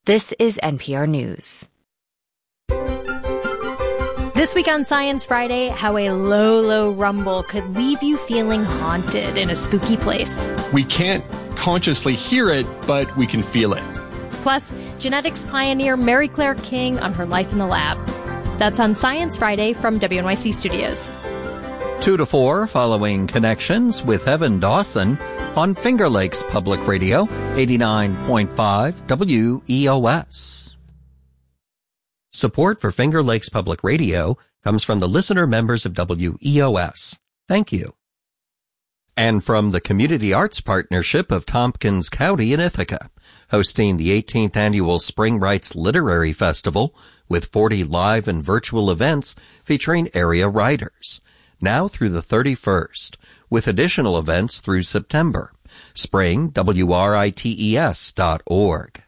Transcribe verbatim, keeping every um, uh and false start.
This is N P R News. This week on Science Friday, how a low, low rumble could leave you feeling haunted in a spooky place. We can't consciously hear it, but we can feel it. Plus, genetics pioneer Mary Claire King on her life in the lab. That's on Science Friday from W N Y C Studios. Two to four, following Connections with Evan Dawson on Finger Lakes Public Radio, eighty-nine point five W E O S. Support for Finger Lakes Public Radio comes from the listener members of W E O S. Thank you. And from the Community Arts Partnership of Tompkins County in Ithaca, hosting the eighteenth Annual Spring Rights Literary Festival with forty live and virtual events featuring area writers. Now through the thirty-first, with additional events through September. Spring, W R I T E S dot org.